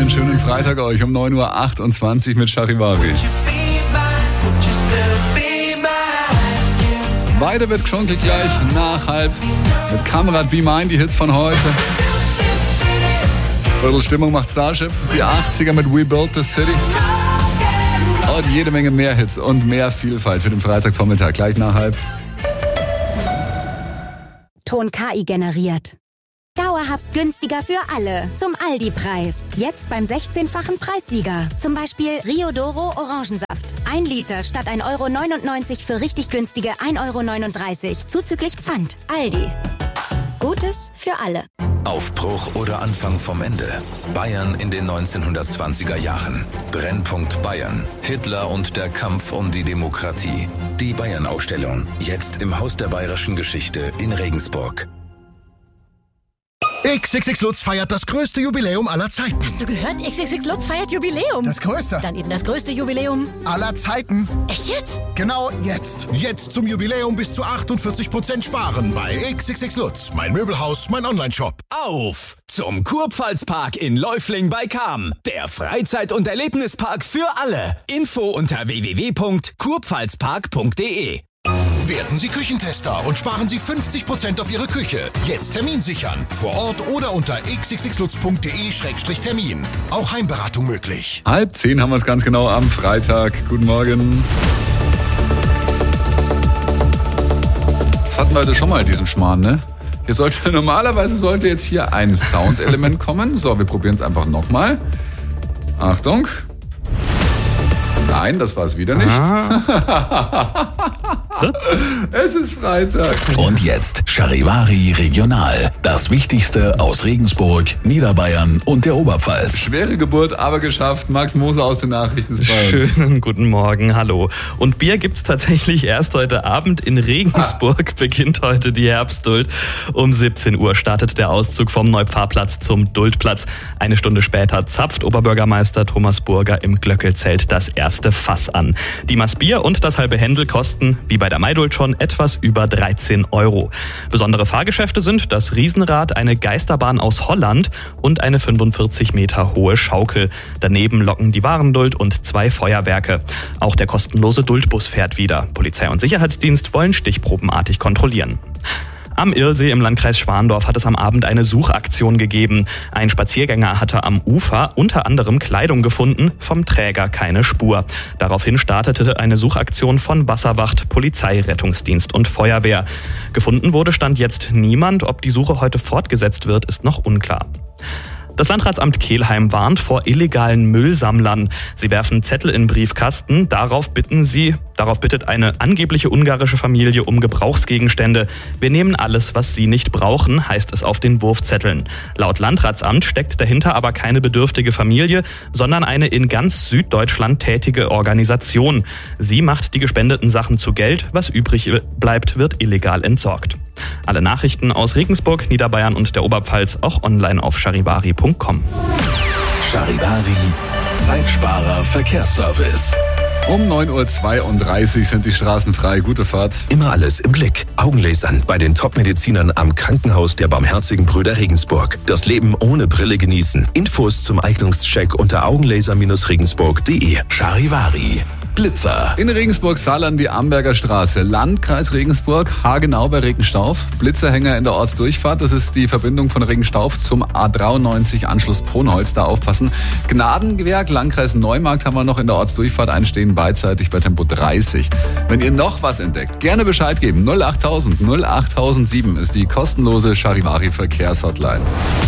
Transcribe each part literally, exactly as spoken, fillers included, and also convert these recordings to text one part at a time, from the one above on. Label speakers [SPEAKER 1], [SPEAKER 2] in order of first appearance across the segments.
[SPEAKER 1] einen schönen Freitag euch um neun Uhr achtundzwanzig mit Charivari. Weiter wird geschunkelt gleich nach halb mit Kamerad Be Mine, die Hits von heute. Viertelstimmung macht Starship, die achtziger mit We Built the City. Und jede Menge mehr Hits und mehr Vielfalt für den Freitagvormittag, gleich nach halb.
[SPEAKER 2] Ton K I generiert. Dauerhaft günstiger für alle. Zum Aldi-Preis. Jetzt beim sechzehnfachen Preissieger. Zum Beispiel Rio Doro Orangensaft. Ein Liter statt ein Euro neunundneunzig für richtig günstige ein Euro neununddreißig. Zuzüglich Pfand. Aldi. Gutes für alle.
[SPEAKER 3] Aufbruch oder Anfang vom Ende. Bayern in den neunzehnhundertzwanziger Jahren. Brennpunkt Bayern. Hitler und der Kampf um die Demokratie. Die Bayern-Ausstellung. Jetzt im Haus der bayerischen Geschichte in Regensburg.
[SPEAKER 4] X X X Lutz feiert das größte Jubiläum aller Zeiten.
[SPEAKER 5] Hast du gehört? X X X Lutz feiert Jubiläum.
[SPEAKER 4] Das größte.
[SPEAKER 5] Dann eben das größte Jubiläum
[SPEAKER 4] aller Zeiten.
[SPEAKER 5] Echt jetzt?
[SPEAKER 4] Genau jetzt. Jetzt zum Jubiläum bis zu achtundvierzig Prozent sparen bei X X X Lutz. Mein Möbelhaus, mein Onlineshop.
[SPEAKER 6] Auf zum Kurpfalzpark in Läufling bei Cham. Der Freizeit- und Erlebnispark für alle. Info unter w w w punkt kurpfalzpark punkt d e.
[SPEAKER 4] Werden Sie Küchentester und sparen Sie fünfzig Prozent auf Ihre Küche. Jetzt Termin sichern. Vor Ort oder unter x x x lutz punkt d e Schrägstrich Termin. Auch Heimberatung möglich.
[SPEAKER 1] Halb zehn haben wir es ganz genau am Freitag. Guten Morgen. Das hatten wir heute schon mal, diesen Schmarrn, ne? Hier sollte, normalerweise sollte jetzt hier ein Soundelement kommen. So, wir probieren es einfach nochmal. Achtung. Nein, das war es wieder nicht. Ah. Es ist Freitag.
[SPEAKER 3] Und jetzt Charivari Regional. Das Wichtigste aus Regensburg, Niederbayern und der Oberpfalz.
[SPEAKER 1] Schwere Geburt, aber geschafft. Max Moser aus den Nachrichten ist bei uns.
[SPEAKER 7] Schönen guten Morgen, hallo. Und Bier gibt's tatsächlich erst heute Abend in Regensburg. Ah. Beginnt heute die Herbstduld. Um siebzehn Uhr startet der Auszug vom Neupfarrplatz zum Duldplatz. Eine Stunde später zapft Oberbürgermeister Thomas Burger im Glöckelzelt das erste Fass an. Die Maß Bier und das halbe Händel kosten, wie bei der Maidult schon, etwas über dreizehn Euro. Besondere Fahrgeschäfte sind das Riesenrad, eine Geisterbahn aus Holland und eine fünfundvierzig Meter hohe Schaukel. Daneben locken die Warenduld und zwei Feuerwerke. Auch der kostenlose Duldbus fährt wieder. Polizei und Sicherheitsdienst wollen stichprobenartig kontrollieren. Am Irrsee im Landkreis Schwandorf hat es am Abend eine Suchaktion gegeben. Ein Spaziergänger hatte am Ufer unter anderem Kleidung gefunden, vom Träger keine Spur. Daraufhin startete eine Suchaktion von Wasserwacht, Polizei, Rettungsdienst und Feuerwehr. Gefunden wurde Stand jetzt niemand. Ob die Suche heute fortgesetzt wird, ist noch unklar. Das Landratsamt Kelheim warnt vor illegalen Müllsammlern. Sie werfen Zettel in Briefkasten. Darauf bitten sie, darauf bittet eine angebliche ungarische Familie um Gebrauchsgegenstände. Wir nehmen alles, was sie nicht brauchen, heißt es auf den Wurfzetteln. Laut Landratsamt steckt dahinter aber keine bedürftige Familie, sondern eine in ganz Süddeutschland tätige Organisation. Sie macht die gespendeten Sachen zu Geld. Was übrig bleibt, wird illegal entsorgt. Alle Nachrichten aus Regensburg, Niederbayern und der Oberpfalz auch online auf charivari punkt com.
[SPEAKER 3] Charivari, Zeitsparer Verkehrsservice.
[SPEAKER 1] Um neun Uhr zweiunddreißig sind die Straßen frei. Gute Fahrt.
[SPEAKER 3] Immer alles im Blick. Augenlasern bei den Top-Medizinern am Krankenhaus der Barmherzigen Brüder Regensburg. Das Leben ohne Brille genießen. Infos zum Eignungscheck unter augenlaser regensburg punkt d e. Charivari. Blitzer.
[SPEAKER 1] In Regensburg-Saarland die Amberger Straße. Landkreis Regensburg, haargenau bei Regenstauf. Blitzerhänger in der Ortsdurchfahrt. Das ist die Verbindung von Regenstauf zum A dreiundneunzig Anschluss Ponholz. Da aufpassen. Gnadenwerk, Landkreis Neumarkt haben wir noch in der Ortsdurchfahrt. Einstehen beidseitig bei Tempo dreißig. Wenn ihr noch was entdeckt, gerne Bescheid geben. null achttausend null achttausendsieben ist die kostenlose Charivari Verkehrshotline.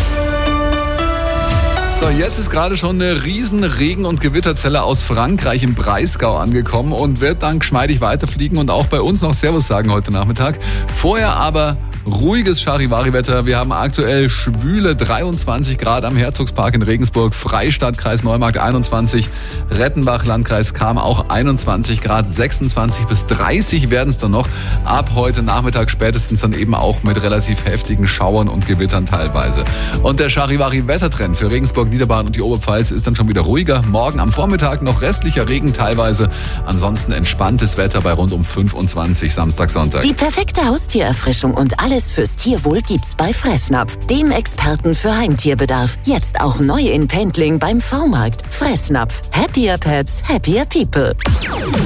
[SPEAKER 1] So, jetzt ist gerade schon eine riesen Regen- und Gewitterzelle aus Frankreich im Breisgau angekommen und wird dann geschmeidig weiterfliegen und auch bei uns noch Servus sagen heute Nachmittag. Vorher aber ruhiges Charivari-Wetter. Wir haben aktuell schwüle dreiundzwanzig Grad am Herzogspark in Regensburg, Freistadt, Kreis Neumarkt einundzwanzig, Rettenbach, Landkreis Cham auch einundzwanzig Grad, sechsundzwanzig bis dreißig werden es dann noch. Ab heute Nachmittag spätestens dann eben auch mit relativ heftigen Schauern und Gewittern teilweise. Und der Charivari-Wettertrend für Regensburg, Niederbayern und die Oberpfalz ist dann schon wieder ruhiger. Morgen am Vormittag noch restlicher Regen teilweise. Ansonsten entspanntes Wetter bei rund um fünfundzwanzig Samstag, Sonntag.
[SPEAKER 8] Die perfekte Haustiererfrischung und alle Alles fürs Tierwohl gibt's bei Fressnapf, dem Experten für Heimtierbedarf. Jetzt auch neu in Pendling beim V-Markt. Fressnapf. Happier Pets, happier people.